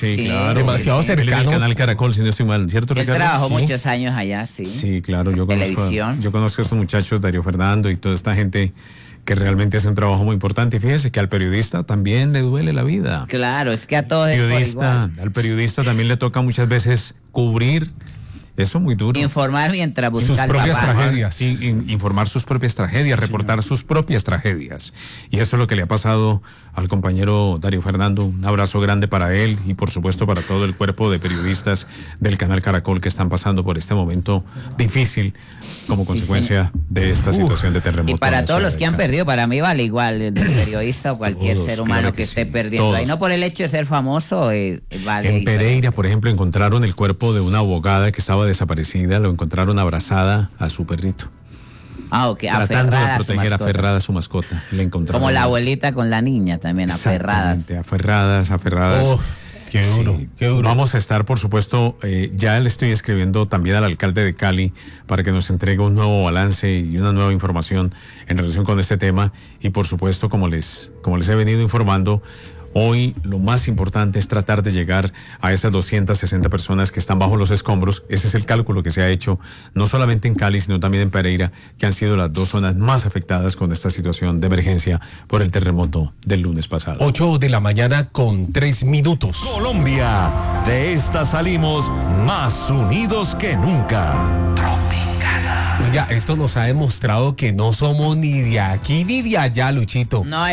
Sí, claro. Demasiado cercano. El canal Caracol, si no estoy mal, ¿cierto, Él Ricardo? trabajó Sí. muchos años allá, sí. Sí, claro, yo conozco a estos muchachos, Darío Fernando y toda esta gente que realmente hace un trabajo muy importante. Y fíjese que al periodista también le duele la vida. Claro, es que a todos es por igual. Al periodista también le toca muchas veces cubrir. Eso es muy duro. Informar mientras busca sus propias tragedias. Informar sus propias tragedias, reportar sus propias tragedias. Y eso es lo que le ha pasado al compañero Darío Fernando. Un abrazo grande para él y por supuesto para todo el cuerpo de periodistas del canal Caracol que están pasando por este momento difícil como consecuencia de esta situación de terremoto. Y para todos los que han perdido, para mí vale igual, el periodista o cualquier ser humano claro que esté sí, perdiendo. todos. Y no por el hecho de ser famoso, vale. En Pereira, por ejemplo, encontraron el cuerpo de una abogada que estaba desaparecida, lo encontraron abrazada a su perrito. Ah, ok, tratando de proteger aferrada a su mascota. Le encontraron. Como la abuelita con la niña también, aferradas. Aferradas. Oh, qué duro, sí. qué duro. Vamos a estar, por supuesto, ya le estoy escribiendo también al alcalde de Cali para que nos entregue un nuevo balance y una nueva información en relación con este tema. Y por supuesto, como les he venido informando, hoy lo más importante es tratar de llegar a esas 260 personas que están bajo los escombros. Ese es el cálculo que se ha hecho, no solamente en Cali, sino también en Pereira, que han sido las dos zonas más afectadas con esta situación de emergencia por el terremoto del lunes pasado. 8 de la mañana con 3 minutos. Colombia, de esta salimos más unidos que nunca. Tropicana. Oiga, esto nos ha demostrado que no somos ni de aquí ni de allá, Luchito. No,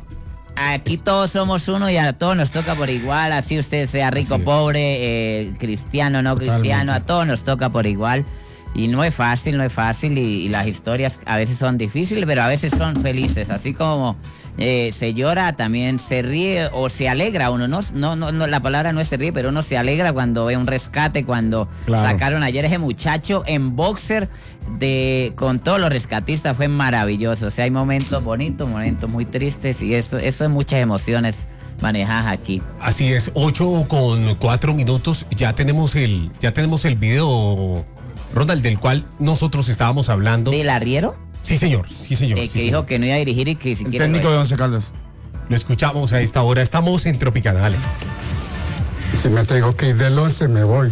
aquí todos somos uno y a todos nos toca por igual, así usted sea rico, pobre, cristiano, no cristiano, a todos nos toca por igual. Y no es fácil, y las historias a veces son difíciles, pero a veces son felices, así como se llora, también se ríe o se alegra uno, no, la palabra no es se ríe, pero uno se alegra cuando ve un rescate, cuando sacaron ayer ese muchacho en boxer con todos los rescatistas, fue maravilloso. O sea, hay momentos bonitos, momentos muy tristes y eso es muchas emociones manejadas aquí. Así es, 8 con 4 minutos, ya tenemos el video, Ronald, del cual nosotros estábamos hablando. ¿Del arriero? Sí, señor. Que dijo que no iba a dirigir y que si el quiere... técnico de Once Caldas. Lo escuchamos a esta hora, estamos en Tropicana, dale. Si me tengo que ir del 11 me voy,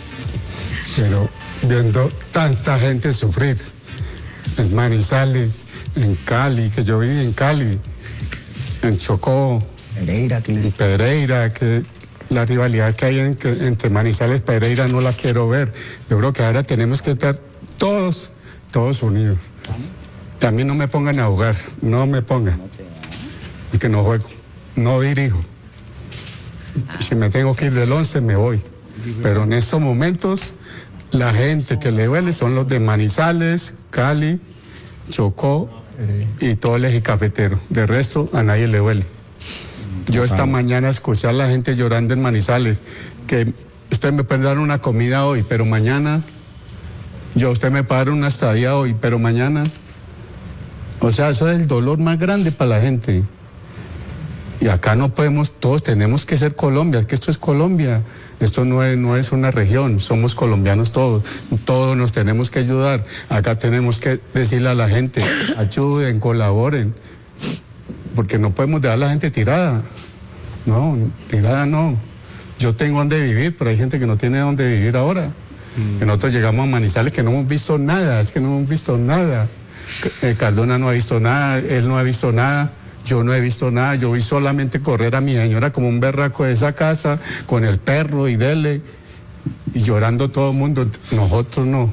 pero viendo tanta gente sufrir en Manizales, en Cali, que yo viví en Cali, en Chocó, en Pereira, que la rivalidad que hay entre Manizales y Pereira no la quiero ver. Yo creo que ahora tenemos que estar todos unidos. A mí no me pongan a jugar, no me pongan, porque no juego, no dirijo. Si me tengo que ir del 11 me voy, pero en estos momentos la gente que le duele son los de Manizales, Cali, Chocó y todo el eje cafetero. De resto a nadie le duele. Yo esta mañana escuché a la gente llorando en Manizales, que usted me puede dar una comida hoy, pero mañana, usted me puede dar una estadía hoy, pero mañana. O sea, eso es el dolor más grande para la gente. Y acá no podemos, todos tenemos que ser Colombia, es que esto es Colombia, esto no es una región, somos colombianos todos nos tenemos que ayudar. Acá tenemos que decirle a la gente, ayuden, colaboren, porque no podemos dejar a la gente tirada. No, tirada no. Yo tengo donde vivir, pero hay gente que no tiene donde vivir ahora. Que nosotros llegamos a Manizales que no hemos visto nada, es que no hemos visto nada. Cardona no ha visto nada, él no ha visto nada, yo no he visto nada. Yo vi solamente correr a mi señora como un berraco de esa casa, con el perro y dele, y llorando todo el mundo. Nosotros no.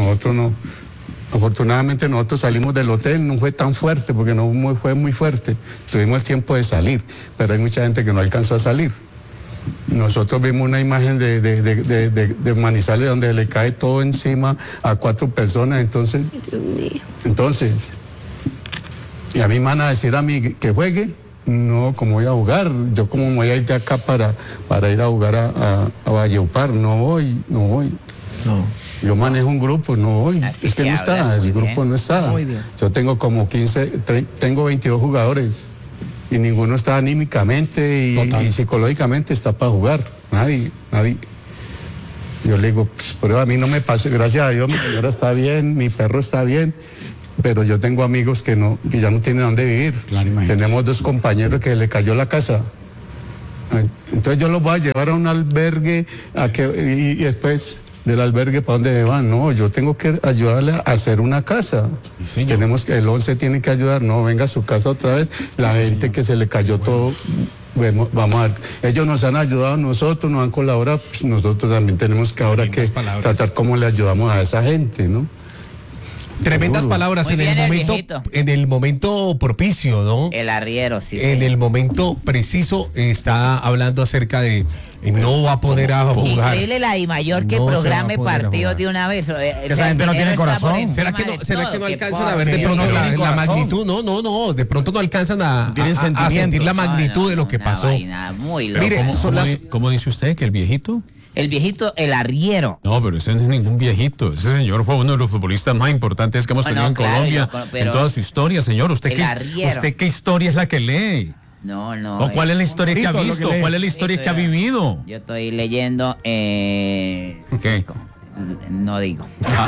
Afortunadamente nosotros salimos del hotel, no fue tan fuerte, porque no fue muy fuerte. Tuvimos tiempo de salir, pero hay mucha gente que no alcanzó a salir. Nosotros vimos una imagen de Manizales donde le cae todo encima a 4 personas, entonces, y a mí me van a decir a mí que juegue, no, ¿cómo voy a jugar? Yo como me voy a ir de acá para ir a jugar a Valledupar, no voy. No. Yo manejo un grupo, no voy. Así es que no está, el grupo no está. Muy bien. Yo tengo como tengo 22 jugadores. Y ninguno está anímicamente y psicológicamente está para jugar. Nadie. Yo le digo, pero a mí no me pase, gracias a Dios, mi señora está bien, mi perro está bien, pero yo tengo amigos que ya no tienen dónde vivir. Claro, tenemos 2 compañeros que le cayó la casa. Entonces yo los voy a llevar a un albergue y después del albergue para dónde me van. No, yo tengo que ayudarle a hacer una casa. Sí, Tenemos que, el 11 tiene que ayudar, no venga a su casa otra vez. La gente que se le cayó todo, vamos a ver. Ellos nos han ayudado a nosotros, nos han colaborado, pues nosotros también tenemos que ahora que tratar cómo le ayudamos a esa gente, ¿no? Tremendas palabras Muy bien, en el momento propicio, ¿no? El arriero, sí. En el momento preciso está hablando acerca de no va a poner a jugar. Increíble la DIMAYOR que No se va a programe poner a partidos jugar. de una vez. Esa gente no tiene corazón. ¿Será que no alcanzan a ver de Que pronto no tienen la corazón. magnitud? No, de pronto no alcanzan a sentir la magnitud de lo que pasó. Muy loco. Mire, ¿Cómo dice usted que el viejito? El viejito, el arriero. No, pero ese no es ningún viejito. Ese señor fue uno de los futbolistas más importantes que hemos tenido en claro, Colombia en toda su historia, señor. ¿Usted qué historia es la que lee? No. ¿O cuál es la historia que ha visto? ¿Cuál es la historia que ha vivido? Yo estoy leyendo. ¿Qué? No digo.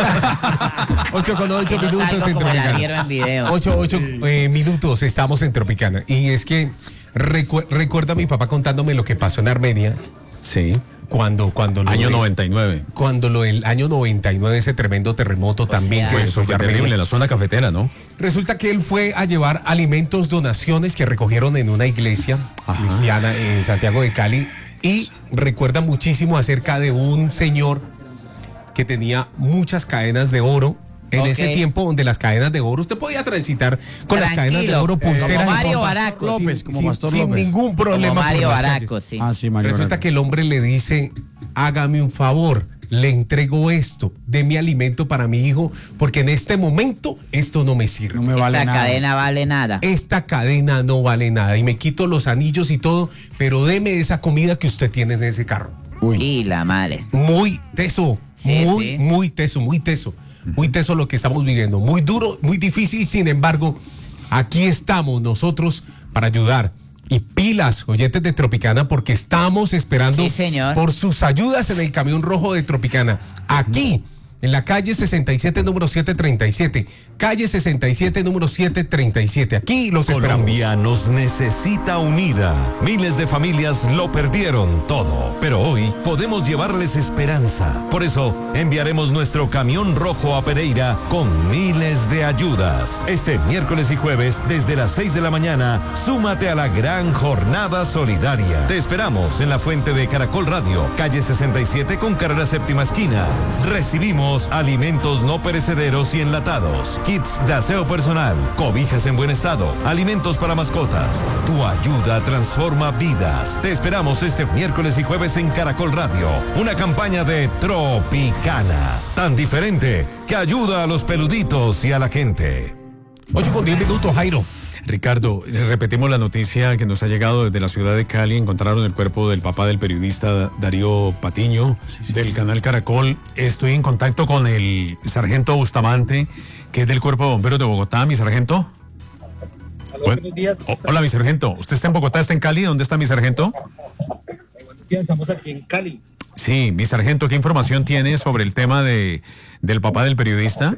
8:08 No minutos salgo en como el arriero Tropicana. en video. 8 minutos estamos en Tropicana. Y es que recuerda a mi papá contándome lo que pasó en Armenia. Sí. Cuando Año 99. Cuando el año 99, ese tremendo terremoto también. sea, que Eso fue Armenia. terrible, la zona cafetera, ¿no? Resulta que él fue a llevar alimentos, donaciones que recogieron en una iglesia cristiana en Santiago de Cali. Y recuerda muchísimo acerca de un señor que tenía muchas cadenas de oro. En ese tiempo donde las cadenas de oro, usted podía transitar con las cadenas de oro, pulseras. Como Mario y cosas, Baraco. López, como sin, Pastor sin López. ningún problema. Como Mario por las Baraco, calles. sí. Ah, sí, Mario Resulta Baraco. que el hombre le dice, hágame un favor, le entrego esto, de mi alimento para mi hijo, porque en este momento esto no me sirve. No me vale Esta nada. cadena vale nada. Esta cadena no vale nada y me quito los anillos y todo, pero deme esa comida que usted tiene en ese carro. Y la madre. Muy teso, Sí, muy, sí. muy teso, muy teso. Muy teso lo que estamos viviendo. Muy duro, muy difícil, sin embargo, aquí estamos nosotros para ayudar. Y pilas, oyentes de Tropicana, porque estamos esperando Sí, señor. por sus ayudas en el camión rojo de Tropicana. Aquí, en la calle 67, número 737. Calle 67, número 737. Aquí los esperamos. Colombia nos necesita unida. Miles de familias lo perdieron todo, pero hoy podemos llevarles esperanza. Por eso enviaremos nuestro camión rojo a Pereira con miles de ayudas. Este miércoles y jueves desde las 6 de la mañana, súmate a la gran jornada solidaria. Te esperamos en la fuente de Caracol Radio, calle 67 con carrera séptima esquina. Recibimos alimentos no perecederos y enlatados, kits de aseo personal, cobijas en buen estado, alimentos para mascotas. Tu ayuda transforma vidas. Te esperamos este miércoles y jueves en Caracol Radio. Una campaña de Tropicana, tan diferente que ayuda a los peluditos y a la gente. 8:10 minutos, Jairo. Ricardo, repetimos la noticia que nos ha llegado desde la ciudad de Cali. Encontraron el cuerpo del papá del periodista Darío Patiño, del canal Caracol. Estoy en contacto con el sargento Bustamante, que es del Cuerpo de Bomberos de Bogotá. Mi sargento. Buenos días. Hola, mi sargento. ¿Usted está en Bogotá, está en Cali? ¿Dónde está mi sargento? Buenos días, estamos aquí en Cali. Sí, mi sargento, ¿qué información tiene sobre el tema del papá del periodista?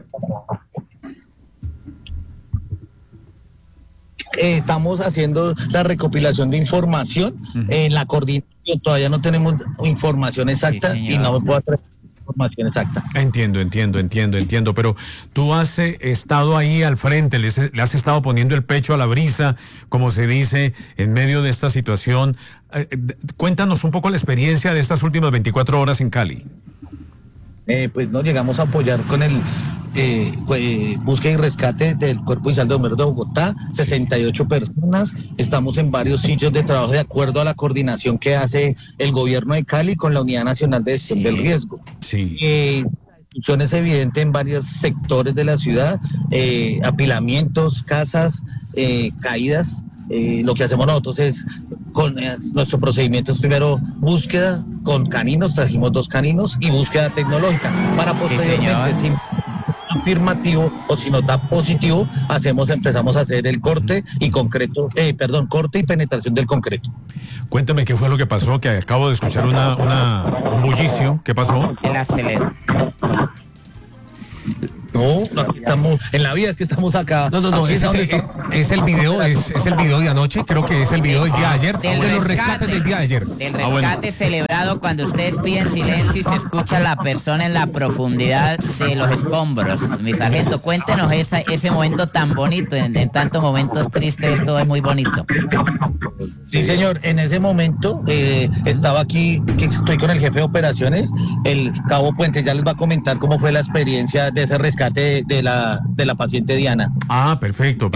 Estamos haciendo la recopilación de información en la coordinación. Todavía no tenemos información exacta señor. y no me puedo traer información exacta. Entiendo, pero tú has estado ahí al frente, le has estado poniendo el pecho a la brisa, como se dice, en medio de esta situación. Cuéntanos un poco la experiencia de estas últimas 24 horas en Cali. Pues nos llegamos a apoyar con el búsqueda y rescate del Cuerpo Policial de Bomberos de Bogotá, 68 personas. Estamos en varios sitios de trabajo de acuerdo a la coordinación que hace el gobierno de Cali con la Unidad Nacional de Gestión del Riesgo. Sí. Destrucción es evidente en varios sectores de la ciudad, apilamientos, casas, caídas. Lo que hacemos nosotros es, con nuestro procedimiento es primero búsqueda con caninos, trajimos 2 caninos y búsqueda tecnológica para posteriormente, sin afirmativo o si nos da positivo, empezamos a hacer el corte y corte y penetración del concreto. Cuéntame qué fue lo que pasó, que acabo de escuchar un bullicio. ¿Qué pasó? El acelero. No, aquí estamos, en la vida es que estamos acá. No, es el video, es el video de anoche, creo que es el video del día de ayer, de los rescates del día de ayer. Del rescate celebrado cuando ustedes piden silencio y se escucha a la persona en la profundidad de los escombros. Mi sargento, cuéntenos ese momento tan bonito, en tantos momentos tristes, esto es muy bonito. Sí, señor, en ese momento estaba aquí, que estoy con el jefe de operaciones, el cabo Puente, ya les va a comentar cómo fue la experiencia de ese rescate de la paciente Diana. Ah, perfecto.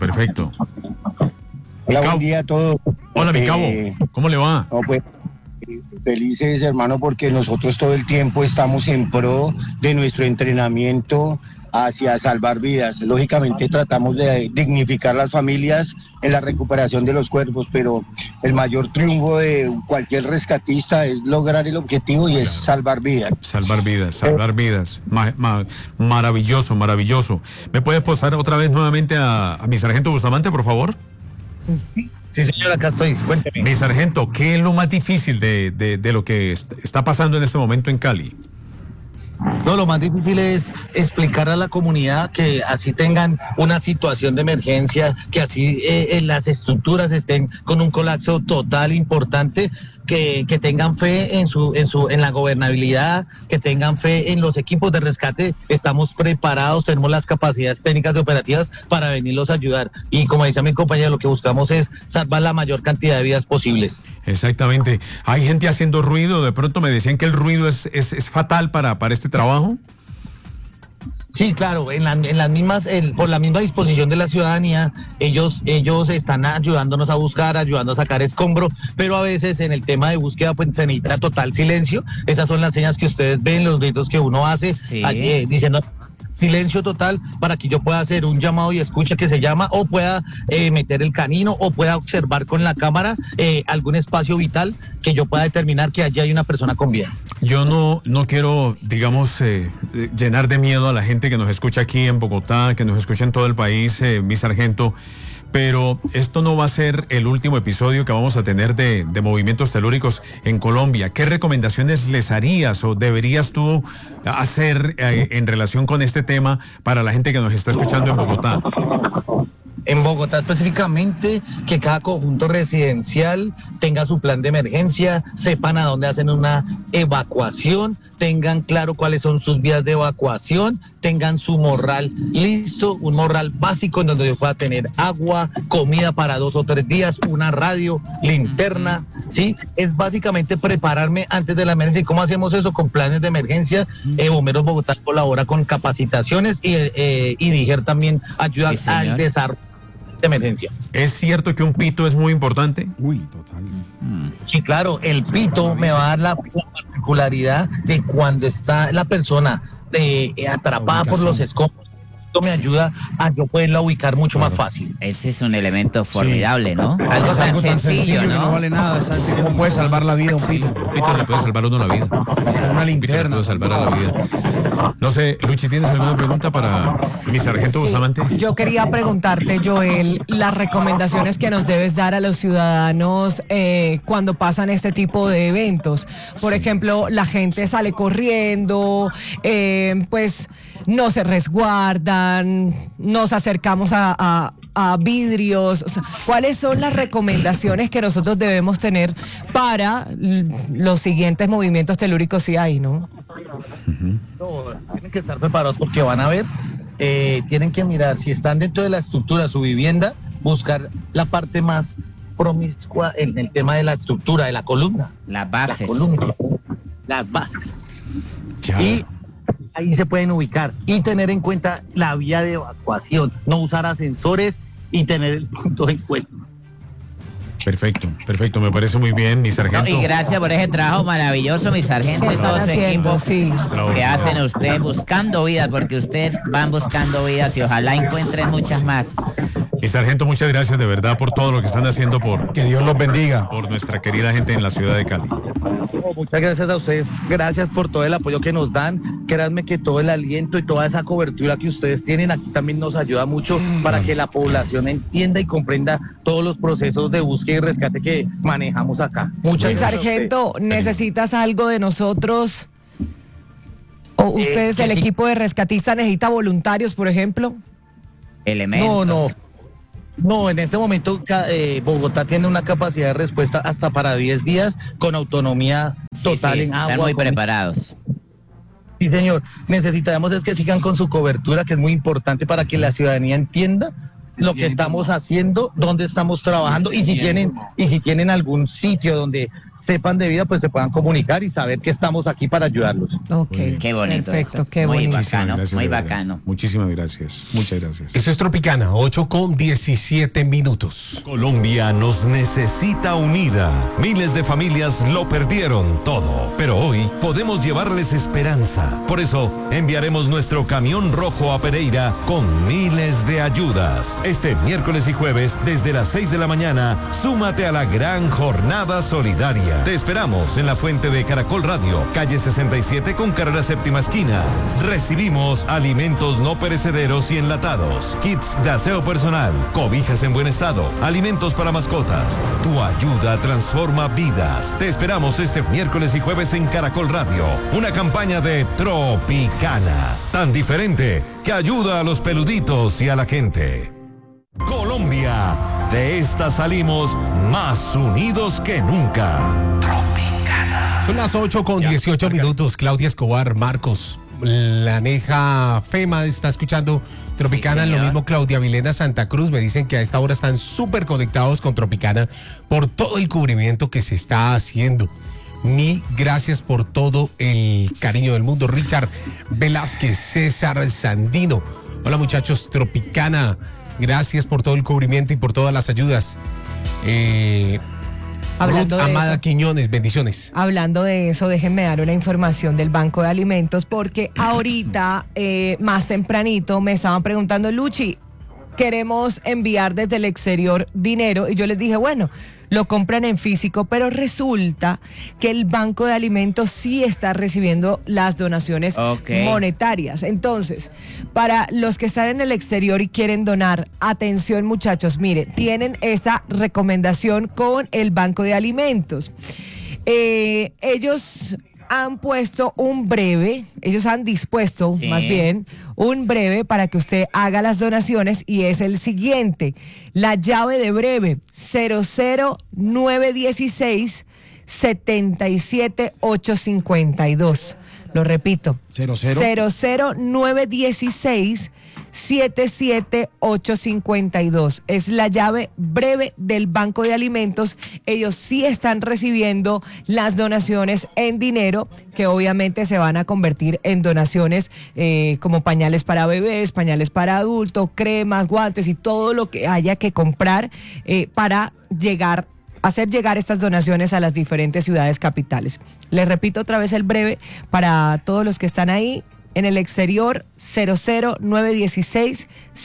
Hola, buen día a todos. Hola, mi cabo, ¿cómo le va? No, pues, felices, hermano, porque nosotros todo el tiempo estamos en pro de nuestro entrenamiento hacia salvar vidas. Lógicamente tratamos de dignificar las familias en la recuperación de los cuerpos, pero el mayor triunfo de cualquier rescatista es lograr el objetivo y es salvar vidas. Salvar vidas. Maravilloso. ¿Me puedes posar otra vez nuevamente a mi sargento Bustamante, por favor? Sí, señor, acá estoy, cuénteme. Mi sargento, ¿qué es lo más difícil de lo que está pasando en este momento en Cali? No, lo más difícil es explicar a la comunidad que así tengan una situación de emergencia, que así las estructuras estén con un colapso total importante, que tengan fe en la gobernabilidad, que tengan fe en los equipos de rescate. Estamos preparados, tenemos las capacidades técnicas y operativas para venirlos a ayudar. Y como decía mi compañero, lo que buscamos es salvar la mayor cantidad de vidas posibles. Exactamente. Hay gente haciendo ruido, de pronto me decían que el ruido es fatal para este trabajo. Sí, claro, por la misma disposición de la ciudadanía, ellos están ayudándonos a buscar, ayudando a sacar escombro, pero a veces en el tema de búsqueda pues se necesita total silencio. Esas son las señas que ustedes ven, los gritos que uno hace, sí, diciendo silencio total para que yo pueda hacer un llamado y escucha que se llama, o pueda meter el canino, o pueda observar con la cámara algún espacio vital que yo pueda determinar que allí hay una persona con vida. Yo no quiero, digamos, llenar de miedo a la gente que nos escucha aquí en Bogotá, que nos escucha en todo el país, mi sargento, pero esto no va a ser el último episodio que vamos a tener de movimientos telúricos en Colombia. ¿Qué recomendaciones les harías o deberías tú hacer en relación con este tema para la gente que nos está escuchando en Bogotá? En Bogotá específicamente, que cada conjunto residencial tenga su plan de emergencia, sepan a dónde hacen una evacuación, tengan claro cuáles son sus vías de evacuación, tengan su morral listo, un morral básico en donde yo pueda tener agua, comida para 2 o 3 días, una radio, linterna, ¿sí? Es básicamente prepararme antes de la emergencia. ¿Y cómo hacemos eso? Con planes de emergencia. Bomberos Bogotá colabora con capacitaciones y DIGER también ayuda al desarrollo de emergencia. ¿Es cierto que un pito es muy importante? Uy, total. Sí, claro, el pito me va a dar la particularidad de cuando está la persona atrapada por los escombros. Esto me ayuda a yo poderla ubicar mucho más fácil. Ese es un elemento formidable, ¿no? Algo tan sencillo, ¿no? Que no vale nada. ¿Cómo puede salvar la vida un pito? Un pito le puede salvar a uno la vida. Una linterna. Puede salvar a la vida. No sé, Luchi, ¿tienes alguna pregunta para mi sargento Bustamante? Yo quería preguntarte, Joel, las recomendaciones que nos debes dar a los ciudadanos cuando pasan este tipo de eventos. Por ejemplo, la gente sale corriendo, pues no se resguardan, nos acercamos a vidrios. O sea, ¿cuáles son las recomendaciones que nosotros debemos tener para los siguientes movimientos telúricos si hay, no? No, tienen que estar preparados porque van a ver, tienen que mirar si están dentro de la estructura, su vivienda, buscar la parte más promiscua en el tema de la estructura, de la columna. Las bases. La columna, las bases. Ya. Y ahí se pueden ubicar y tener en cuenta la vía de evacuación, no usar ascensores y tener el punto de encuentro. Perfecto, me parece muy bien, mi sargento. No, y gracias por ese trabajo maravilloso, mi sargento y todo su equipo que hacen ustedes buscando vidas, porque ustedes van buscando vidas y ojalá encuentren muchas más. Mi sargento, muchas gracias de verdad por todo lo que están haciendo Que Dios los bendiga. por nuestra querida gente en la ciudad de Cali. Muchas gracias a ustedes, gracias por todo el apoyo que nos dan. Créanme que todo el aliento y toda esa cobertura que ustedes tienen aquí también nos ayuda mucho para que la población entienda y comprenda todos los procesos de búsqueda y rescate que manejamos acá. Muchas gracias. Sargento, ¿necesitas algo de nosotros? ¿O ustedes, el equipo de rescatistas, necesita voluntarios, por ejemplo? Elementos. No, en este momento Bogotá tiene una capacidad de respuesta hasta para 10 días con autonomía total en agua. Están muy preparados. Sí, señor. Necesitamos es que sigan con su cobertura, que es muy importante para que la ciudadanía entienda lo que estamos haciendo, dónde estamos trabajando y si tienen algún sitio donde sepan de vida, pues se puedan comunicar y saber que estamos aquí para ayudarlos. Ok, qué bonito. Perfecto, eso. qué muy bonito. bacano, Gracias, muy de verdad. bacano. Muchísimas gracias. Muchas gracias. Eso es Tropicana, 8:17. Colombia nos necesita unida. Miles de familias lo perdieron todo, pero hoy podemos llevarles esperanza. Por eso enviaremos nuestro camión rojo a Pereira con miles de ayudas. Este miércoles y jueves desde las 6 de la mañana, súmate a la gran jornada solidaria. Te esperamos en la fuente de Caracol Radio, calle 67 con carrera séptima esquina. Recibimos alimentos no perecederos y enlatados, kits de aseo personal, cobijas en buen estado, alimentos para mascotas. Tu ayuda transforma vidas. Te esperamos este miércoles y jueves en Caracol Radio. Una campaña de Tropicana, tan diferente que ayuda a los peluditos y a la gente. Colombia, de esta salimos más unidos que nunca. Tropicana. Son las 8:18. Claudia Escobar, Marcos, la Neja Fema está escuchando Tropicana. Sí, lo señor. mismo Claudia Milena Santa Cruz. Me dicen que a esta hora están súper conectados con Tropicana por todo el cubrimiento que se está haciendo. Mil gracias por todo el cariño del mundo. Richard Velázquez, César Sandino. Hola muchachos, Tropicana. Gracias por todo el cubrimiento y por todas las ayudas. Hablando Ruth de Amada eso. Quiñones, bendiciones. Hablando de eso, déjenme dar una información del Banco de Alimentos, porque ahorita, más tempranito, me estaban preguntando, Luchi, queremos enviar desde el exterior dinero, y yo les dije, bueno, lo compran en físico, pero resulta que el Banco de Alimentos sí está recibiendo las donaciones monetarias. Entonces, para los que están en el exterior y quieren donar, atención muchachos, mire, tienen esta recomendación con el Banco de Alimentos. Ellos han puesto un breve, ellos han dispuesto más bien un breve para que usted haga las donaciones, y es el siguiente: la llave de breve 00916 77852. Lo repito, 00916 77852. Es la llave breve del Banco de Alimentos. Ellos sí están recibiendo las donaciones en dinero, que obviamente se van a convertir en donaciones como pañales para bebés, pañales para adultos, cremas, guantes y todo lo que haya que comprar para hacer llegar estas donaciones a las diferentes ciudades capitales. Les repito otra vez el breve para todos los que están ahí en el exterior: 00916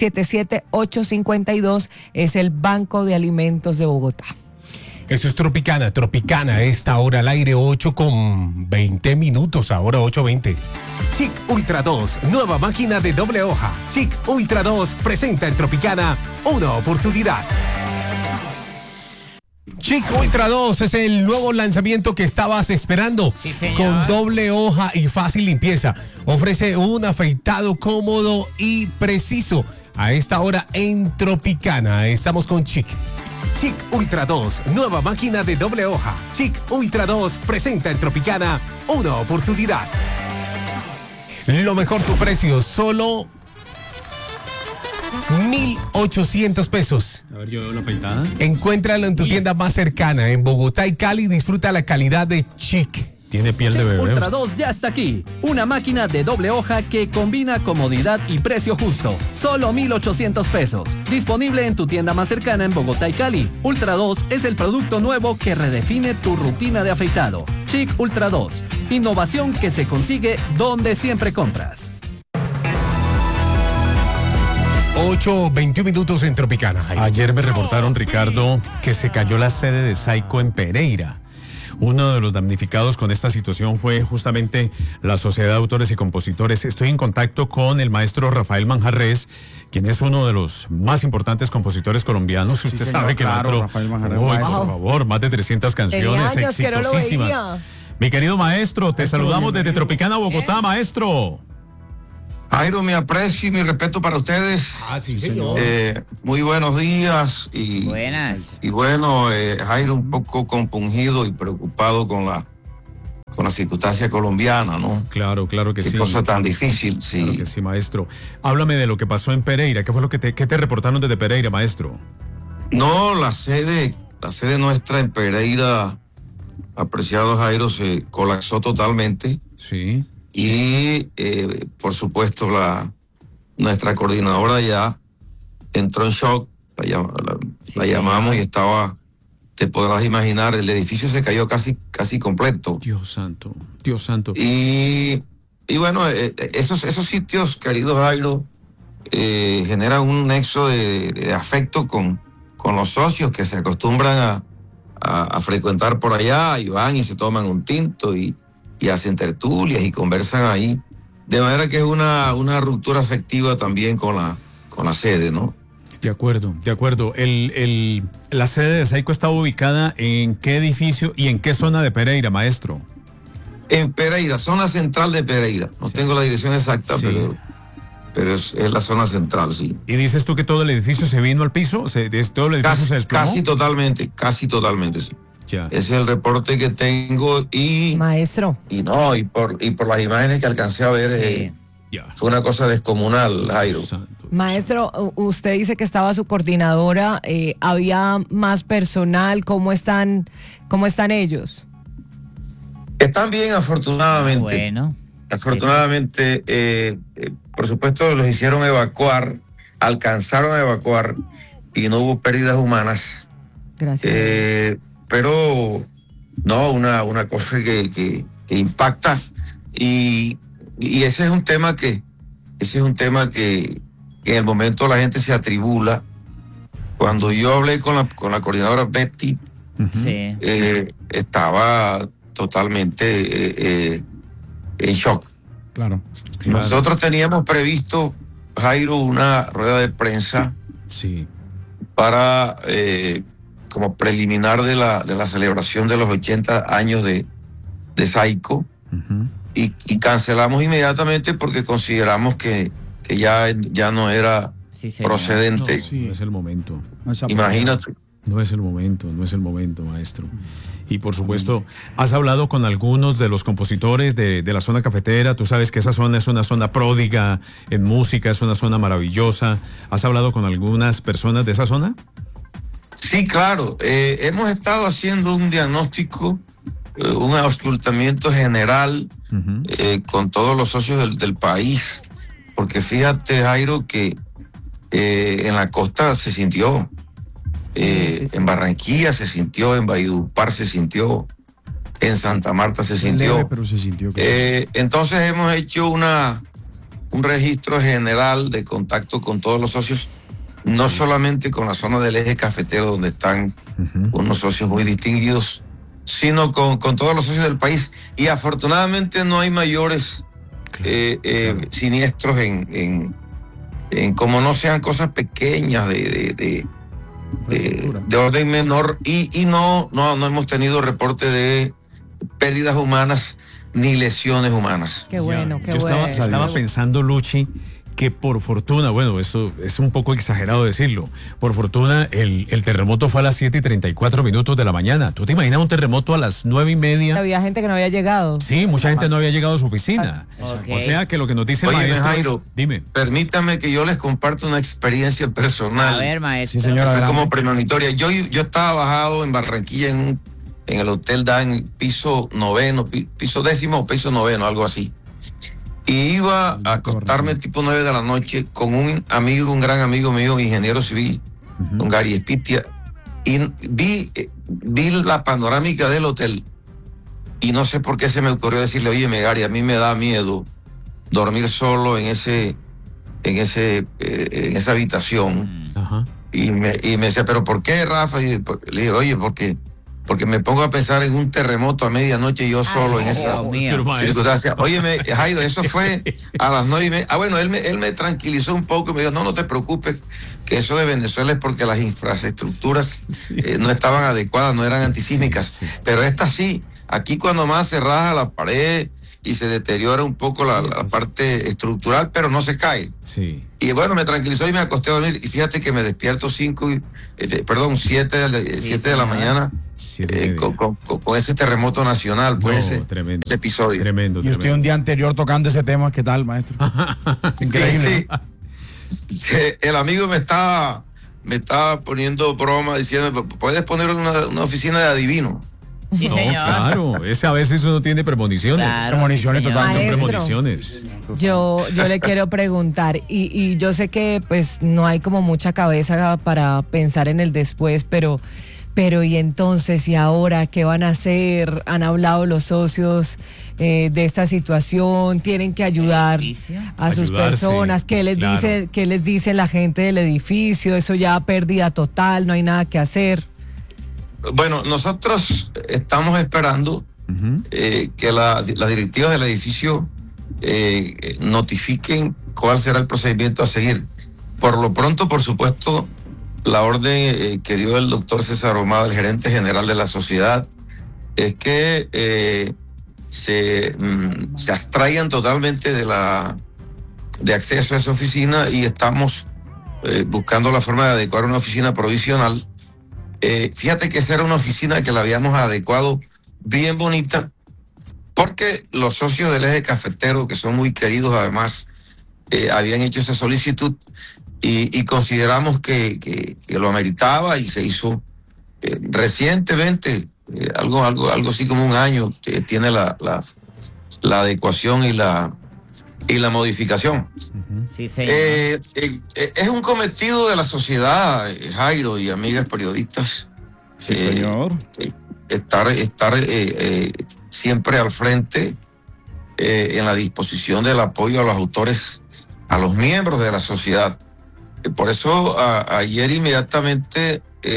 77852. Es el Banco de Alimentos de Bogotá. Eso es Tropicana. Tropicana, esta hora al aire, 8:20. Ahora 8:20. Chic Ultra 2, nueva máquina de doble hoja. Chic Ultra 2 presenta en Tropicana una oportunidad. Chic Ultra 2 es el nuevo lanzamiento que estabas esperando. Sí, señor. Con doble hoja y fácil limpieza. Ofrece un afeitado cómodo y preciso. A esta hora en Tropicana estamos con Chic. Chic Ultra 2, nueva máquina de doble hoja. Chic Ultra 2 presenta en Tropicana una oportunidad. Lo mejor su precio, solo 1,800 pesos. A ver, yo veo la afeitada. Encuéntralo en tu tienda más cercana. En Bogotá y Cali, disfruta la calidad de Chic. Tiene piel de Chic bebé. Ultra 2 ya está aquí. Una máquina de doble hoja que combina comodidad y precio justo. Solo 1,800 pesos. Disponible en tu tienda más cercana en Bogotá y Cali. Ultra 2 es el producto nuevo que redefine tu rutina de afeitado. Chic Ultra 2. Innovación que se consigue donde siempre compras. 8:21 en Tropicana. Ayer me reportaron, Ricardo, que se cayó la sede de Saico en Pereira. Uno de los damnificados con esta situación fue justamente la Sociedad de Autores y Compositores. Estoy en contacto con el maestro Rafael Manjarrés, quien es uno de los más importantes compositores colombianos. Usted señor, sabe que claro, nuestro... Rafael Manjarrés, Uy, maestro. por favor, más de 300 canciones Tenía años que no lo exitosísimas. veía. Mi querido maestro, te saludamos desde Tropicana, Bogotá, maestro. Jairo, mi aprecio y mi respeto para ustedes. Sí, señor. Muy buenos días. Buenas. Y bueno, Jairo, un poco compungido y preocupado con la circunstancia colombiana, ¿no? Claro que sí. Qué cosa tan difícil, sí. Claro que sí, maestro. Háblame de lo que pasó en Pereira. ¿Qué fue lo que te reportaron desde Pereira, maestro? No, la sede nuestra en Pereira, apreciado Jairo, se colapsó totalmente. Sí. Y por supuesto nuestra coordinadora ya entró en shock, la llamamos y estaba, te podrás imaginar, el edificio se cayó casi completo. Dios santo. Y bueno, esos sitios, querido Jairo, generan un nexo de afecto con los socios que se acostumbran a frecuentar por allá y van y se toman un tinto y hacen tertulias y conversan ahí, de manera que es una ruptura afectiva también con la sede, ¿no? De acuerdo. La sede de Saico está ubicada ¿en qué edificio y en qué zona de Pereira, maestro? En Pereira, zona central de Pereira. No tengo la dirección exacta, sí, pero es la zona central, sí. ¿Y dices tú que todo el edificio se vino al piso? ¿Todo el edificio se desplomó? Casi totalmente, sí. Ya. Ese es el reporte que tengo Maestro. Y por las imágenes que alcancé a ver, fue una cosa descomunal, Jairo. Maestro, usted dice que estaba su coordinadora, ¿había más personal? ¿Cómo están ellos? Están bien, afortunadamente. Bueno. Afortunadamente, por supuesto, los hicieron evacuar, alcanzaron a evacuar y no hubo pérdidas humanas. Gracias. Pero no, una cosa que impacta y ese es un tema que en el momento la gente se atribula. Cuando yo hablé con la coordinadora Betty, sí, estaba totalmente en shock. Claro. Nosotros teníamos previsto, Jairo, una rueda de prensa, sí, para como preliminar de la celebración de los 80 años de Saico, y cancelamos inmediatamente porque consideramos que ya no era procedente. No es el momento. Imagínate. No es el momento, maestro. Y por supuesto, has hablado con algunos de los compositores de la zona cafetera. Tú sabes que esa zona es una zona pródiga en música, es una zona maravillosa. ¿Has hablado con algunas personas de esa zona? Sí, claro. Hemos estado haciendo un diagnóstico, un auscultamiento general con todos los socios del país, porque fíjate, Jairo, que en la costa se sintió, en Barranquilla se sintió, en Valledupar se sintió, en Santa Marta se sintió. Leve, pero se sintió. Entonces hemos hecho un registro general de contacto con todos los socios, no solamente con la zona del eje cafetero, donde están unos socios muy distinguidos, sino con todos los socios del país. Y afortunadamente no hay mayores siniestros en como no sean cosas pequeñas de orden menor, y no hemos tenido reporte de pérdidas humanas ni lesiones humanas. Qué bueno, qué yo bueno. Estaba pensando, Luchi, que por fortuna, bueno, eso es un poco exagerado decirlo, por fortuna el terremoto fue a las 7:34 de la mañana. ¿Tú te imaginas un terremoto a las 9:30? Había gente que no había llegado. Sí, mucha gente no había llegado a su oficina. Okay. O sea que lo que nos dice el maestro Jairo, dime. Permítame que yo les comparto una experiencia personal. A ver, maestro. Sí, señora, adelante. Como premonitoria. Yo estaba bajado en Barranquilla en el Hotel Da, en piso 9, piso 10º o piso 9, algo así. Y iba a acostarme tipo 9 de la noche con un gran amigo mío, ingeniero civil, con Gary Espitia, y vi la panorámica del hotel, y no sé por qué se me ocurrió decirle: oye, Gary, a mí me da miedo dormir solo en esa habitación. Y me decía: ¿pero por qué, Rafa? Y le dije: oye, porque me pongo a pensar en un terremoto a medianoche yo solo en esa circunstancia. Óyeme, Jairo, eso fue a las 9:30. Bueno, él me tranquilizó un poco y me dijo: no te preocupes, que eso de Venezuela es porque las infraestructuras no estaban adecuadas, no eran antisísmicas. Pero esta sí, Aquí cuando más se raja la pared y se deteriora un poco la parte estructural, pero no se cae. Sí. Y bueno, me tranquilizó y me acosté a dormir. Y fíjate que me despierto 7 de la mañana con ese terremoto nacional, pues ese episodio. Tremendo. Y usted un día anterior tocando ese tema, ¿qué tal, maestro? Increíble. Sí. El amigo me estaba poniendo broma diciendo, ¿puedes poner una oficina de adivino? Sí, no, señor. claro, ese a veces uno tiene premoniciones. Claro, premoniciones sí, señor. totalmente. Son Maestro. premoniciones. Yo le quiero preguntar, y yo sé que pues no hay como mucha cabeza para pensar en el después, pero y entonces, ¿y ahora qué van a hacer? ¿Han hablado los socios de esta situación? ¿Tienen que ayudar a sus Ayudarse, personas? ¿Qué les claro. dice la gente del edificio? Eso ya pérdida total, no hay nada que hacer. Bueno, nosotros estamos esperando que las directivas del edificio notifiquen cuál será el procedimiento a seguir. Por lo pronto, por supuesto, la orden que dio el doctor César Ahumada, el gerente general de la sociedad, es que se abstraigan totalmente de acceso a esa oficina, y estamos buscando la forma de adecuar una oficina provisional. Fíjate que esa era una oficina que la habíamos adecuado bien bonita, porque los socios del eje cafetero, que son muy queridos además, habían hecho esa solicitud y consideramos que lo ameritaba, y se hizo recientemente, algo así como un año, tiene la adecuación y la modificación. Sí, señor. Es un cometido de la sociedad, Jairo y amigas periodistas. Sí, señor. Estar siempre al frente en la disposición del apoyo a los autores, a los miembros de la sociedad. Por eso ayer inmediatamente,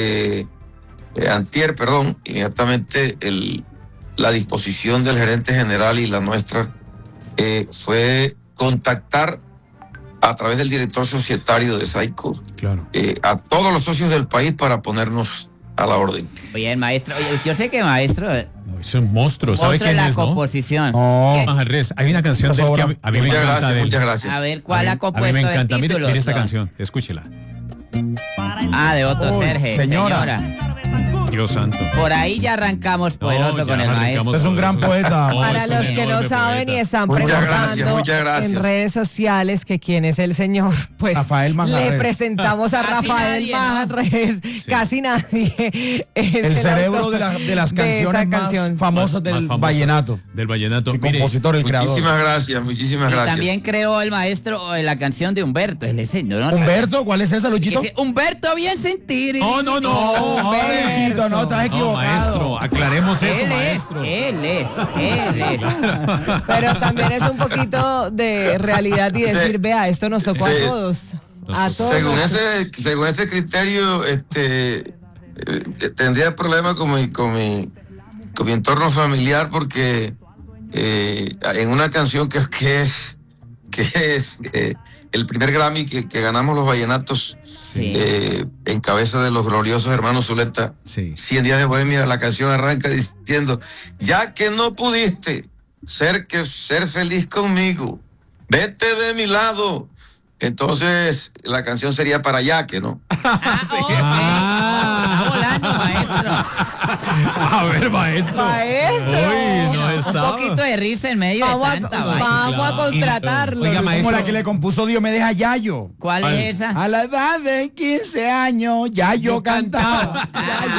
inmediatamente la disposición del gerente general y la nuestra fue contactar a través del director societario de SAICO, claro, a todos los socios del país para ponernos a la orden. Oye, el maestro, yo sé que maestro es un monstruo. ¿Sabe monstruo de quién la es, no? composición. No, Ángel Reyes, hay una canción de él que a mí me Muchas encanta. gracias, de él. muchas gracias. A ver, ¿cuál ha A mí compuesto me el encanta. Mire título? esta canción, escúchela. De Otto Uy, Serge, señora. Dios santo. Por ahí ya arrancamos poderoso ya con el arrancamos maestro. Usted es un gran poeta. Para es un los que enorme no saben poeta. y están Muchas preguntando gracias, muchas gracias. en redes sociales que quién es el señor, pues Rafael le Manjarres. presentamos a Casi Rafael nadie, ¿no? Manjarres. Casi nadie. Es El cerebro autor de las de esa canciones más canción. famosas Más del famoso vallenato. Del vallenato. El Mire, compositor, el creador. Muchísimas gracias, muchísimas Y gracias. también creó el maestro la canción de Humberto. Él es, no Humberto, ¿cuál es esa, Luchito? dice, Humberto bien sentir. No, Luchito, no, estás equivocado. maestro, aclaremos eso, Él maestro. es. Pero también es un poquito de realidad y decir, vea, esto nos tocó Sí. a todos. A todos. Según ese criterio, tendría problema con mi entorno familiar, porque en una canción que es el primer Grammy que ganamos los vallenatos, Sí. en cabeza de los gloriosos hermanos Zuleta, Sí. 100 días de bohemia, la canción arranca diciendo: ya que no pudiste ser feliz conmigo, vete de mi lado. Entonces la canción sería para Yaque, ¿no? Está volando, maestro. A ver, maestro. Maestro. Uy, no Un está. poquito de risa en medio Vamos, de tanta vaina. vamos a contratarlo. Oiga, Como maestro. la que le compuso Dios me deja Yayo. ¿Cuál es esa? A la edad de 15 años, Yayo cantaba.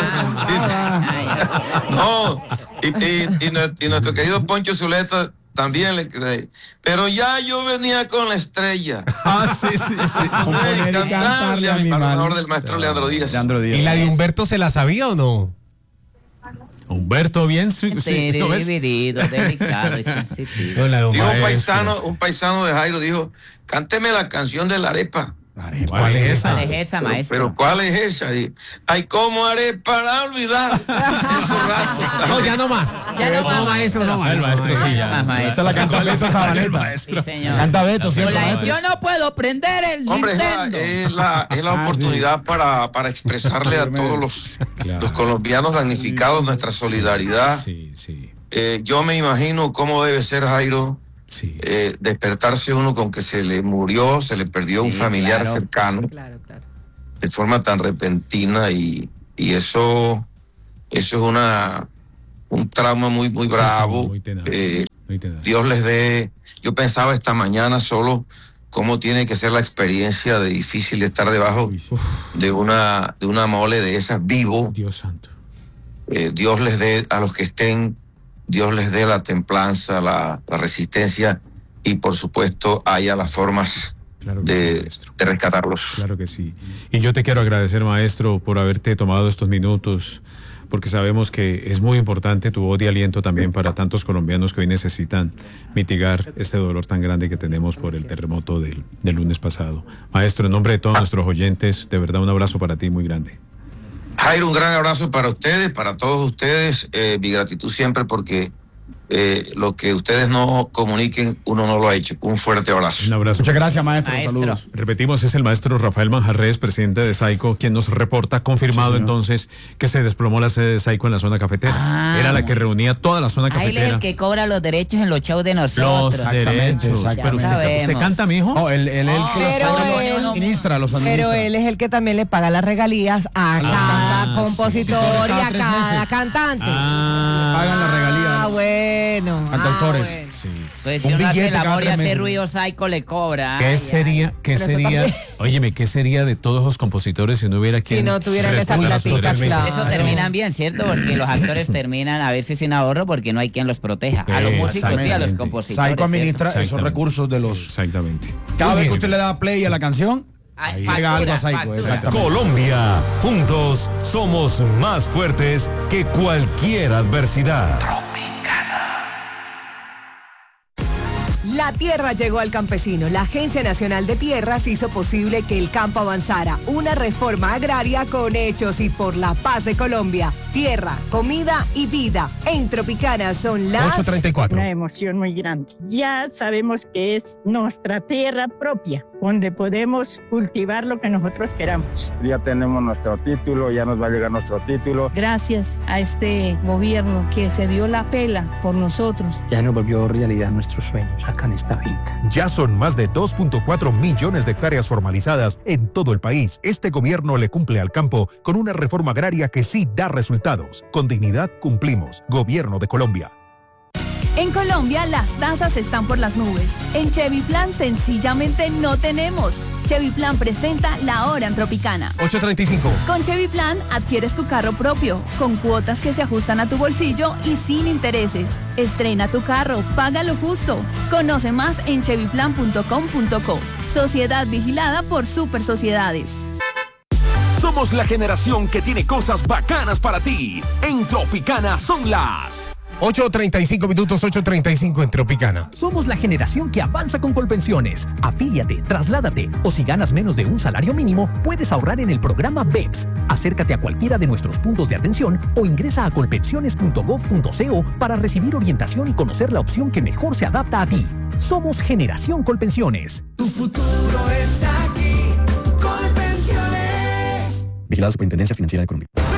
No, y nuestro querido Poncho Zuleta también pero ya yo venía con la estrella. Sí. Componer y cantarle a mi al honor mal. del maestro Leandro Díaz. Leandro Díaz. ¿Y la de Humberto se la sabía o no? Humberto, bien. Sí, ¿no ves? Dividido, delicado y sensitivo. No, la de un Dijo maestro. un paisano de Jairo, dijo: cánteme la canción de la arepa. ¿Cuál es esa? ¿Cuál es esa, maestro? Pero ¿cuál es esa? Y, ay, ¿cómo haré para olvidar esos ratos? No, ya no más. Ya no más, maestro, no más. El maestro sí, ya. Más, maestro. Esa la canta Beto Zabaleta. Maestro. Sí, señor. Canta Beto, ¿cierto? Hola, maestro? yo no puedo prender el Hombre, Nintendo. es la oportunidad para expresarle a todos los colombianos damnificados nuestra solidaridad. Sí. yo me imagino cómo debe ser, Jairo, despertarse uno con que se le perdió un familiar cercano de forma tan repentina y eso es un trauma muy bravo. Muy tenaz. Dios les dé. Yo pensaba esta mañana solo cómo tiene que ser la experiencia de difícil estar debajo de una mole de esas vivo. Dios santo. Dios les dé a los que estén, Dios les dé la templanza, la resistencia y por supuesto haya las formas de rescatarlos. Claro que sí. Y yo te quiero agradecer, maestro, por haberte tomado estos minutos, porque sabemos que es muy importante tu voz de aliento también para tantos colombianos que hoy necesitan mitigar este dolor tan grande que tenemos por el terremoto del lunes pasado. Maestro, en nombre de todos nuestros oyentes, de verdad un abrazo para ti muy grande. Jairo, un gran abrazo para ustedes, para todos ustedes, mi gratitud siempre porque lo que ustedes no comuniquen, uno no lo ha hecho. Un fuerte abrazo. Un abrazo. Muchas gracias, maestro. Saludos. Repetimos, es el maestro Rafael Manjarres, presidente de SAICO, quien nos reporta, confirmado entonces, que se desplomó la sede de SAICO en la zona cafetera. Era la que reunía toda la zona cafetera. Él es el que cobra los derechos en los shows de nosotros. Los derechos. Pero usted canta, mijo. No, él que los administra, los administra. Pero él es el que también le paga las regalías a cada compositor y a cada cantante. Pagan las regalías. Bueno. Cantautores. Bueno. Sí. Pues si uno hace labor y hace ruido, SAICO le cobra. ¿Qué sería, óyeme, qué sería de todos los compositores si no hubiera quien... Si no tuvieran esa platica, claro. Eso terminan bien, ¿cierto? Porque los actores terminan a veces sin ahorro porque no hay quien los proteja. A los músicos y a los compositores. SAICO administra esos recursos de los... Exactamente. Cada vez que usted le da play a la canción, llega algo a SAICO. Colombia, juntos somos más fuertes que cualquier adversidad. La tierra llegó al campesino. La Agencia Nacional de Tierras hizo posible que el campo avanzara. Una reforma agraria con hechos y por la paz de Colombia. Tierra, comida y vida. En Tropicana son las 8:34. Una emoción muy grande. Ya sabemos que es nuestra tierra propia, donde podemos cultivar lo que nosotros queramos. Ya tenemos nuestro título, ya nos va a llegar nuestro título. Gracias a este gobierno que se dio la pela por nosotros. Ya nos volvió realidad nuestros sueños acá en esta finca. Ya son más de 2.4 millones de hectáreas formalizadas en todo el país. Este gobierno le cumple al campo con una reforma agraria que sí da resultados. Con dignidad cumplimos. Gobierno de Colombia. En Colombia las tasas están por las nubes. En Chevy Plan sencillamente no tenemos. Chevy Plan presenta La Hora en Tropicana. 8:35. Con Chevy Plan adquieres tu carro propio, con cuotas que se ajustan a tu bolsillo y sin intereses. Estrena tu carro, paga lo justo. Conoce más en chevyplan.com.co. Sociedad vigilada por Super Sociedades. Somos la generación que tiene cosas bacanas para ti. En Tropicana son las 8:35 minutos, 8:35 en Tropicana. Somos la generación que avanza con Colpensiones. Afíliate, trasládate o si ganas menos de un salario mínimo, puedes ahorrar en el programa BEPS. Acércate a cualquiera de nuestros puntos de atención o ingresa a colpensiones.gov.co para recibir orientación y conocer la opción que mejor se adapta a ti. Somos Generación Colpensiones. Tu futuro está aquí. Colpensiones. Vigilado Superintendencia Financiera de Colombia.